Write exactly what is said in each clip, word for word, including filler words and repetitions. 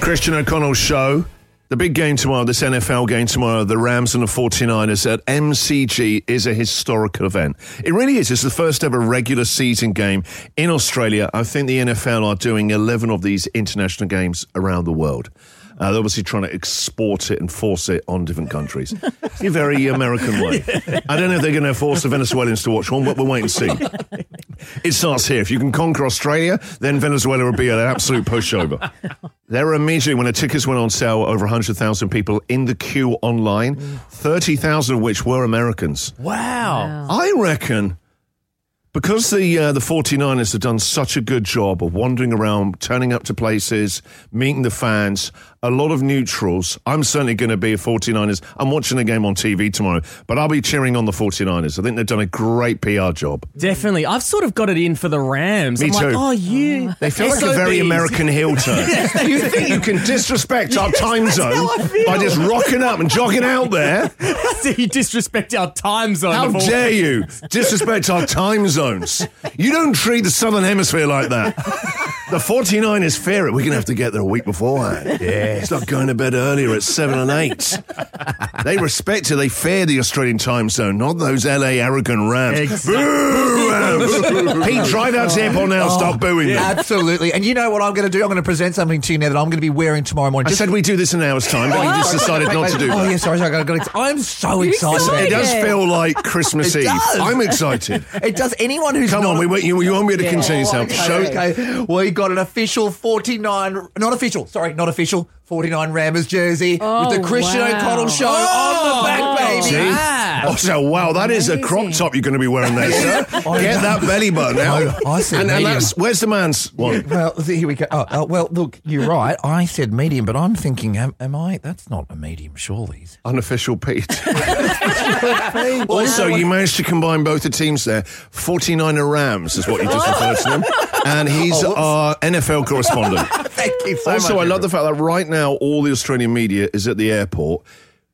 Christian O'Connell Show. The big game tomorrow, this N F L game tomorrow, the Rams and the forty-niners at M C G is a historical event. It really is. It's the first ever regular season game in Australia. I think the N F L are doing eleven of these international games around the world. Uh, they're obviously trying to export it and force it on different countries. It's a very American way. I don't know if they're going to force the Venezuelans to watch one, but we'll wait and see. It starts here. If you can conquer Australia, then Venezuela will be an absolute pushover. There were immediately, when the tickets went on sale, over one hundred thousand people in the queue online, thirty thousand of which were Americans. Wow. I reckon because the uh, the forty-niners have done such a good job of wandering around, turning up to places, meeting the fans, a lot of neutrals. I'm certainly going to be a forty-niners. I'm watching the game on T V tomorrow, but I'll be cheering on the forty-niners. I think they've done a great P R job. Definitely. I've sort of got it in for the Rams. Me I'm too. Like, oh, you. They feel like a very American heel turn. You think you can disrespect our time zone by just rocking up and jogging out there? So you disrespect our time zone. How dare you disrespect our time zones? You don't treat the Southern Hemisphere like that. The forty-niners fear it. We're going to have to get there a week beforehand. Yeah. It's like going to bed earlier at seven and eight. They respect it. They fear the Australian time zone, not those L A arrogant Rams. Exactly. Boo, Rams. Pete, drive out to the airport now and Oh, start booing them. Absolutely. And you know what I'm going to do? I'm going to present something to you now that I'm going to be wearing tomorrow morning. I Just said we do this in an hour's time, but you just decided not to do Oh, that. yeah, sorry, sorry. I got, got, I'm so excited. It does feel like Christmas It Eve. does. I'm excited. It does. Anyone who's Come not... on, we wait, you, you want me to continue yourself. Okay, Show, okay. We got an official forty-nine, not official, sorry, not official, forty-nine Rammers jersey Oh, with the Christian wow. O'Connell show on the back, baby. See? Ah. Oh, so, wow, that is a crop top you're going to be wearing there, sir. I Get know. that belly button out. I- I said and, and medium. that's, where's the man's one? Well, here we go. Oh, oh, well, look, you're right. I said medium, but I'm thinking, am, am I? That's not a medium, surely. Unofficial Pete. Also, you managed to combine both the teams there. forty-niner Rams is what you just referred to them. And he's Oh, our N F L correspondent. Thank you so Also, much. I love the fact that right now all the Australian media is at the airport.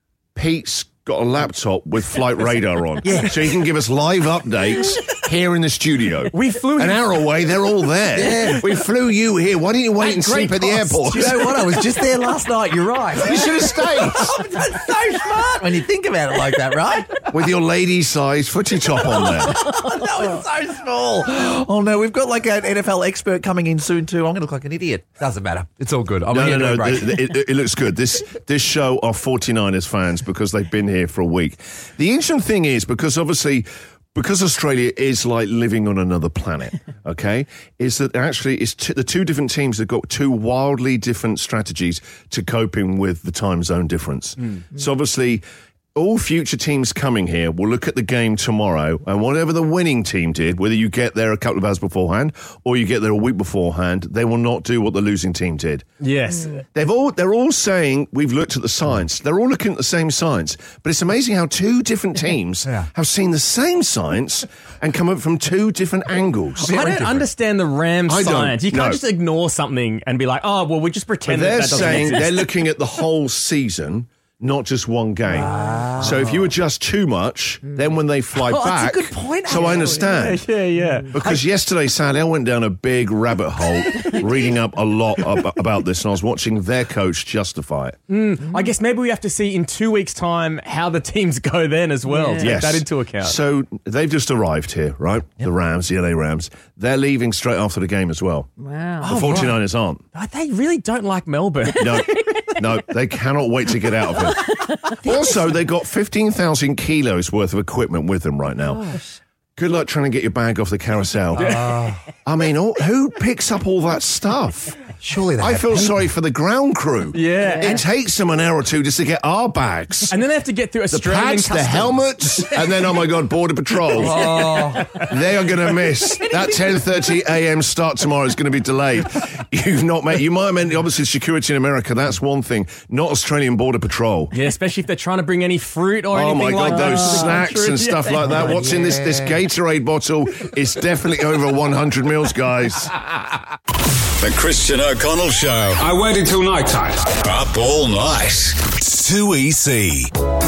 Pete's got a laptop with flight radar on. Yeah. So he can give us live updates here in the studio. We flew An him- hour away, they're all there. Yeah. We flew you here. Why didn't you wait At and great sleep at the cost. airport? You know what? I was just there last night. You're right. You should have stayed. That's so smart when you think about it like that, right? With your lady-sized footy top on there. No, it's so small. Oh, no, we've got like an N F L expert coming in soon, too. I'm going to look like an idiot. Doesn't matter. It's all good. I'm No, here no, to no. embrace the- it. the- it, it looks good. This this show are forty-niners fans because they've been here for a week. The interesting thing is, because obviously, because Australia is like living on another planet, okay, is that actually it's t- the two different teams have got two wildly different strategies to coping with the time zone difference. Mm. So obviously, all future teams coming here will look at the game tomorrow, and whatever the winning team did, whether you get there a couple of hours beforehand or you get there a week beforehand, they will not do what the losing team did. Yes. They've all they're all saying we've looked at the science. They're all looking at the same science, but it's amazing how two different teams Yeah. have seen the same science and come up from two different angles. I don't different. understand the Rams I don't, science. You can't no. just ignore something and be like, oh, well, we just But pretend that they're that doesn't saying exist. they're looking at the whole season, not just one game. So if you adjust too much, then when they fly Oh, back, that's a good point, so I actually. understand. Yeah, yeah. Because yesterday, Sally, I went down a big rabbit hole reading up a lot ab- about this, and I was watching their coach justify it. I guess maybe we have to see in two weeks' time how the teams go then as well. To Yes. take that into account. So they've just arrived here, right? The Rams, the L A Rams. They're leaving straight after the game as well. Wow. The forty-niners aren't. Oh, they really don't like Melbourne. No, no, they cannot wait to get out of here. Also, they got fifteen thousand kilos worth of equipment with them right now. Good luck trying to get your bag off the carousel. I mean, all, who picks up all that stuff? Surely they I have feel people. sorry for the ground crew. Yeah. It takes them an hour or two just to get our bags. And then they have to get through The Australian pads, the customs. helmets, and then, oh my God, Border Patrol. They are going to miss. That ten thirty a.m. start tomorrow is going to be delayed. You've not met, you might have meant, obviously, security in America, that's one thing. Not Australian Border Patrol. Yeah, especially if they're trying to bring any fruit or Oh anything my God, like that. those to the snacks country. and stuff like that. What's in this, this Gatorade bottle is definitely over one hundred mils, guys. The Christian O'Connell Show. I waited till night time. Up all night. two E C.